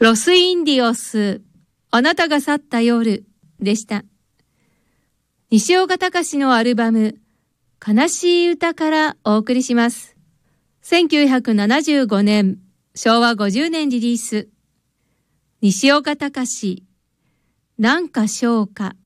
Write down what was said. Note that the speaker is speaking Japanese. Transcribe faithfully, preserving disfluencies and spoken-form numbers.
ロスインディオス、あなたが去った夜でした。西岡隆のアルバム、悲しい歌からお送りします。せんきゅうひゃくななじゅうごねん、しょうわごじゅうねんリリース。西岡隆、なんか唱歌。